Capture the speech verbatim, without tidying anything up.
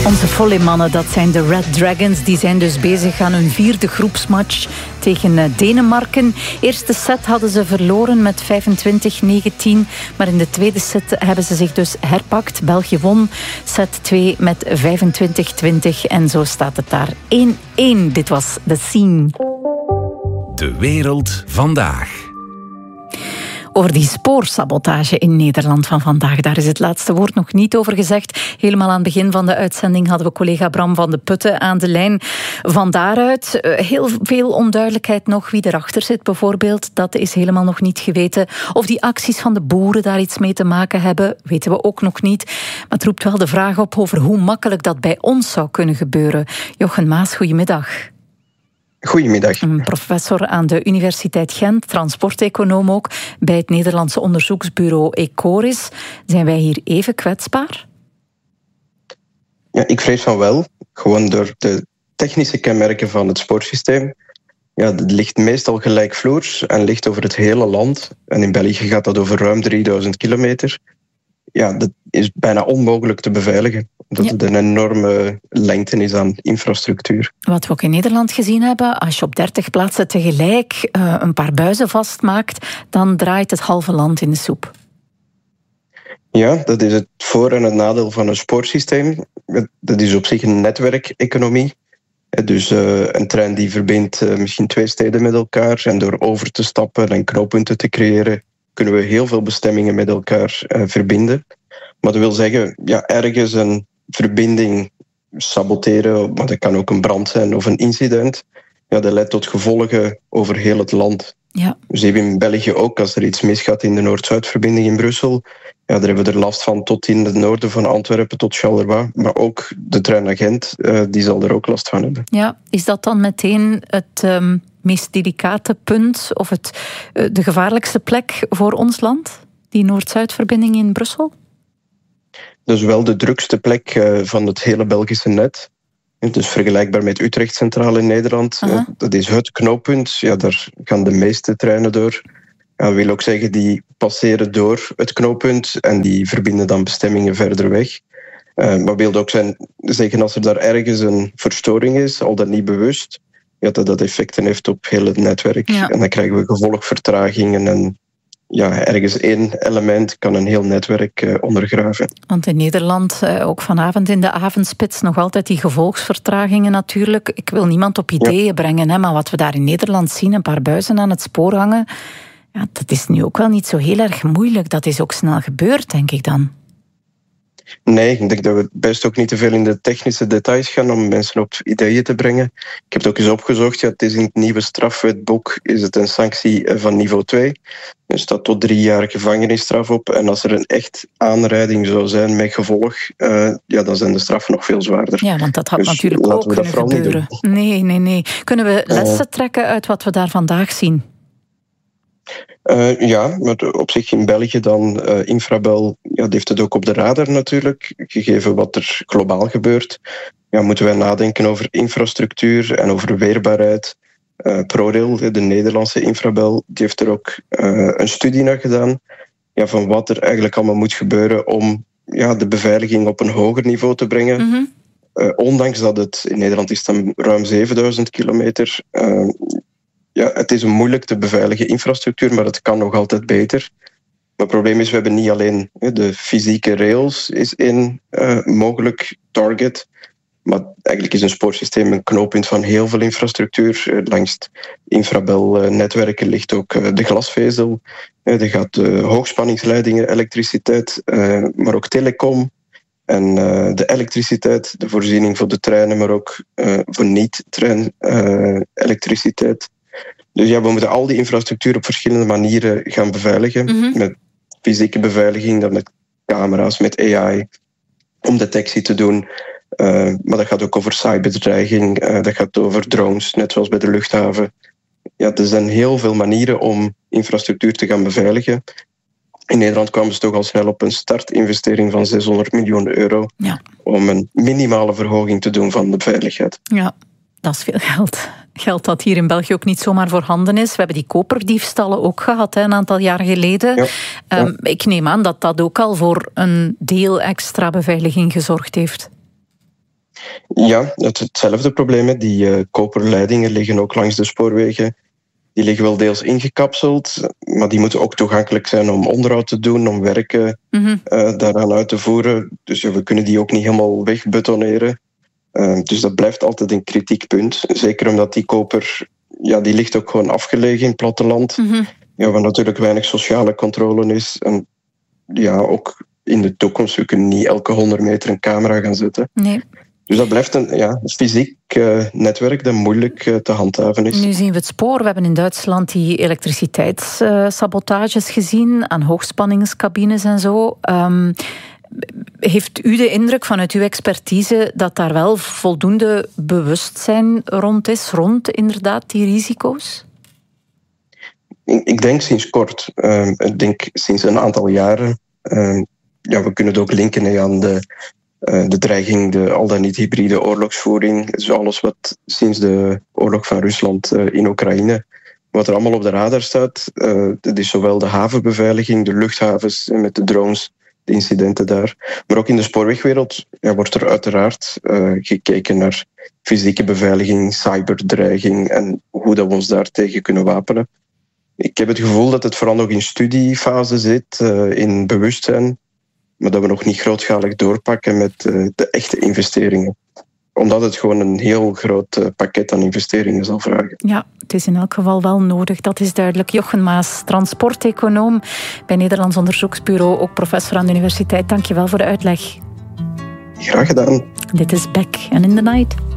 Onze volleymannen, dat zijn de Red Dragons. Die zijn dus bezig aan hun vierde groepsmatch tegen Denemarken. Eerste set hadden ze verloren met vijfentwintig negentien. Maar in de tweede set hebben ze zich dus herpakt. België won set twee met vijfentwintig twintig. En zo staat het daar één-één. Dit was The Scene. De wereld vandaag. Over die spoorsabotage in Nederland van vandaag. Daar is het laatste woord nog niet over gezegd. Helemaal aan het begin van de uitzending hadden we collega Bram van de Putten aan de lijn. Van daaruit heel veel onduidelijkheid nog wie erachter zit bijvoorbeeld. Dat is helemaal nog niet geweten. Of die acties van de boeren daar iets mee te maken hebben, weten we ook nog niet. Maar het roept wel de vraag op over hoe makkelijk dat bij ons zou kunnen gebeuren. Jochen Maas, goedemiddag. Goedemiddag. Een professor aan de Universiteit Gent, transporteconoom ook, bij het Nederlandse onderzoeksbureau Ecoris. Zijn wij hier even kwetsbaar? Ja, ik vrees van wel. Gewoon door de technische kenmerken van het spoorsysteem. Ja, het ligt meestal gelijkvloers en ligt over het hele land. En in België gaat dat over ruim drieduizend kilometer. Ja, dat is bijna onmogelijk te beveiligen. Omdat ja. het een enorme lengte is aan infrastructuur. Wat we ook in Nederland gezien hebben, als je op dertig plaatsen tegelijk uh, een paar buizen vastmaakt, dan draait het halve land in de soep. Ja, dat is het voor- en het nadeel van een spoorsysteem. Dat is op zich een netwerkeconomie. Dus uh, een trein die verbindt uh, misschien twee steden met elkaar. En door over te stappen en knooppunten te creëren, kunnen we heel veel bestemmingen met elkaar uh, verbinden. Maar dat wil zeggen, ja, ergens een verbinding saboteren, maar dat kan ook een brand zijn of een incident. Ja, dat leidt tot gevolgen over heel het land. Ja. Dus even in België ook, als er iets misgaat in de Noord-Zuid-verbinding in Brussel, ja, daar hebben we er last van tot in het noorden van Antwerpen, tot Charleroi. Maar ook de treinagent, uh, die zal er ook last van hebben. Ja, is dat dan meteen het um, meest delicate punt of het, uh, de gevaarlijkste plek voor ons land? Die Noord-Zuid-verbinding in Brussel? Dat is wel de drukste plek uh, van het hele Belgische net. Dus vergelijkbaar met Utrecht Centraal in Nederland. Uh-huh. Dat is het knooppunt. Ja, daar gaan de meeste treinen door. Ja, dat wil ook zeggen, die passeren door het knooppunt en die verbinden dan bestemmingen verder weg. Uh, maar wil ook zijn, zeggen als er daar ergens een verstoring is, al dan niet bewust, ja, dat dat effecten heeft op heel het netwerk. Ja. En dan krijgen we gevolgvertragingen en ja, ergens één element kan een heel netwerk uh, ondergraven. Want in Nederland, uh, ook vanavond in de avondspits, nog altijd die gevolgsvertragingen natuurlijk. Ik wil niemand op ideeën ja. brengen, hè, maar wat we daar in Nederland zien, een paar buizen aan het spoor hangen, ja, dat is nu ook wel niet zo heel erg moeilijk. Dat is ook snel gebeurd, denk ik dan. Nee, ik denk dat we best ook niet te veel in de technische details gaan om mensen op ideeën te brengen. Ik heb het ook eens opgezocht. Ja, het is in het nieuwe strafwetboek is het een sanctie van niveau twee. Er staat tot drie jaar gevangenisstraf op. En als er een echt aanrijding zou zijn met gevolg, uh, ja, dan zijn de straffen nog veel zwaarder. Ja, want dat had dus natuurlijk ook kunnen gebeuren. Nee, nee, nee. Kunnen we lessen uh, trekken uit wat we daar vandaag zien? Uh, ja, maar op zich in België dan uh, Infrabel, ja, die heeft het ook op de radar natuurlijk, gegeven wat er globaal gebeurt. Ja, moeten wij nadenken over infrastructuur en over weerbaarheid. Uh, ProRail, de Nederlandse Infrabel, die heeft er ook uh, een studie naar gedaan, ja, van wat er eigenlijk allemaal moet gebeuren om ja, de beveiliging op een hoger niveau te brengen. Mm-hmm. Uh, ondanks dat het in Nederland is dan ruim zevenduizend kilometer. Uh, Ja, het is een moeilijk te beveiligen infrastructuur, maar het kan nog altijd beter. Maar het probleem is, we hebben niet alleen de fysieke rails is één uh, mogelijk target, maar eigenlijk is een spoorsysteem een knooppunt van heel veel infrastructuur. Langs infrabel-netwerken ligt ook uh, de glasvezel. Uh, er gaat uh, hoogspanningsleidingen, elektriciteit, uh, maar ook telecom. En uh, de elektriciteit, de voorziening voor de treinen, maar ook uh, voor niet-trein uh, elektriciteit. Dus ja, we moeten al die infrastructuur op verschillende manieren gaan beveiligen. Mm-hmm. Met fysieke beveiliging, dan met camera's, met A I, om detectie te doen. Uh, maar dat gaat ook over cyberdreiging, uh, dat gaat over drones, net zoals bij de luchthaven. Ja, er zijn heel veel manieren om infrastructuur te gaan beveiligen. In Nederland kwamen ze toch al snel op een startinvestering van zeshonderd miljoen euro... Ja. om een minimale verhoging te doen van de veiligheid. Ja, dat is veel geld. Geld dat hier in België ook niet zomaar voorhanden is. We hebben die koperdiefstallen ook gehad, hè, een aantal jaar geleden. Ja, ja. Um, ik neem aan dat dat ook al voor een deel extra beveiliging gezorgd heeft. Ja, het, hetzelfde probleem. Hè. Die uh, koperleidingen liggen ook langs de spoorwegen. Die liggen wel deels ingekapseld, maar die moeten ook toegankelijk zijn om onderhoud te doen, om werken mm-hmm. uh, daaraan uit te voeren. Dus ja, we kunnen die ook niet helemaal wegbetoneren. Uh, dus dat blijft altijd een kritiek punt. Zeker omdat die koper, ja, die ligt ook gewoon afgelegen in het platteland. Mm-hmm. Ja, waar natuurlijk weinig sociale controle is. En ja, ook in de toekomst, we kunnen niet elke honderd meter een camera gaan zetten. Nee. Dus dat blijft een ja, fysiek uh, netwerk dat moeilijk uh, te handhaven is. Nu zien we het spoor. We hebben in Duitsland die elektriciteitssabotages uh, gezien aan hoogspanningscabines en zo. Um, heeft u de indruk vanuit uw expertise dat daar wel voldoende bewustzijn rond is, rond inderdaad die risico's? Ik denk sinds kort. Uh, ik denk sinds een aantal jaren. Uh, ja, we kunnen het ook linken aan de, uh, de dreiging, de al dan niet hybride oorlogsvoering. Dus alles wat sinds de oorlog van Rusland uh, in Oekraïne, wat er allemaal op de radar staat. Uh, dat is zowel de havenbeveiliging, de luchthavens met de drones, de incidenten daar. Maar ook in de spoorwegwereld ja, wordt er uiteraard uh, gekeken naar fysieke beveiliging, cyberdreiging en hoe dat we ons daartegen kunnen wapenen. Ik heb het gevoel dat het vooral nog in studiefase zit, uh, in bewustzijn, maar dat we nog niet grootschalig doorpakken met uh, de echte investeringen. Omdat het gewoon een heel groot uh, pakket aan investeringen zal vragen. Ja, het is in elk geval wel nodig, dat is duidelijk. Jochen Maes, transporteconoom bij Nederlands Onderzoeksbureau, ook professor aan de universiteit. Dank je wel voor de uitleg. Graag gedaan. Dit is Back and in the Night.